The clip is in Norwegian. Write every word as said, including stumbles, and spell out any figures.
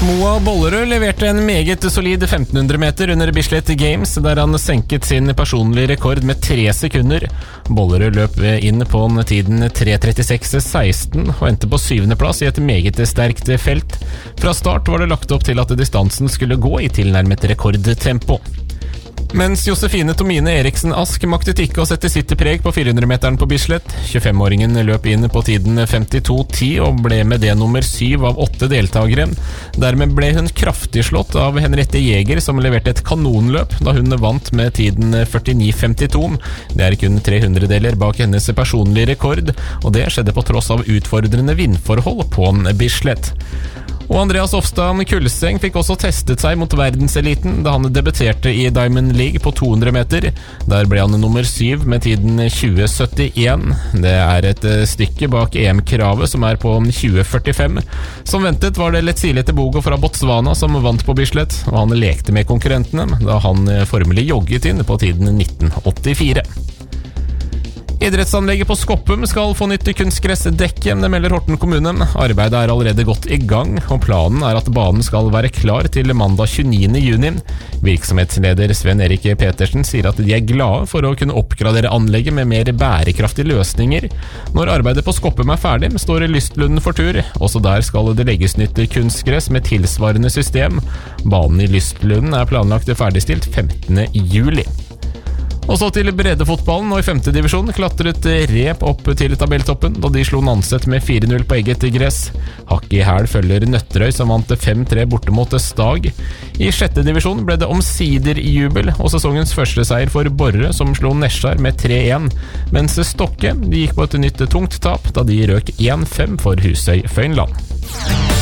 Moa Bollerød leverte en meget solid femten hundre meter under Bislett Games, der han senket sin personlige rekord med tre sekunder. Bollerød løp inn på tiden tre trettiseks seksten og endte på syvende plass i et meget sterkt felt. Fra start var det lagt opp til at distansen skulle gå i tilnærmet rekordtempo. Mens Josefine Tomine Eriksen Ask maktet ikke å sette sitt preg på fire hundre meteren på Bislett. tjuefem-åringen løp inn på tiden femtito ti og ble med det nummer syv av åtte deltagere. Dermed ble hun kraftig slått av Henriette Jäger, som leverte et kanonløp da hun vant med tiden førtini femtito. Det er kun tre hundredeler bak hennes personlige rekord, og det skjedde på tross av utfordrende vindforhold på Bislett. Og Andreas Ofstad Kulseng fikk også testet seg mot verdenseliten da han debuterte i Diamond League på to hundre meter. Der ble han nummer syv med tiden tjue syttien. Det er et stykke bak E M-kravet, som er på tjue førtifem. Som ventet var det Letsile Tebogo fra Botswana som vant på Bislett, og han lekte med konkurrentene da han formelig jogget inn på tiden nitten åttifire. Idrettsanlegget på Skoppum skal få nytt kunstgressdekke, det melder Horten kommune. Arbeidet er allerede godt i gang, og planen er at banen skal være klar til mandag tjueniende juni. Virksomhetsleder Sven Erik Petersen sier at de er glade for å kunne oppgradere anlegget med mer bærekraftige løsninger. Når arbeidet på Skoppum er ferdig, står Lystlunden for tur. Også der skal det legges nytt kunstgress med tilsvarende system. Banen i Lystlunden er planlagt ferdigstilt femtende juli. Og så til breddefotballen, og i femte divisjon klatret Rep opp til tabelltoppen da de slo Nanset med fire null på eget gress. Hakk i hæl følger Nøtterøy, som vant fem tre borte mot Stag. I sjette divisjon ble det omsider jubel, og sesongens første seier for Borre, som slo Nesjar med tre en, mens Stokke de gikk på et nytt tungt tap da de røk en fem for Husøy Føynland.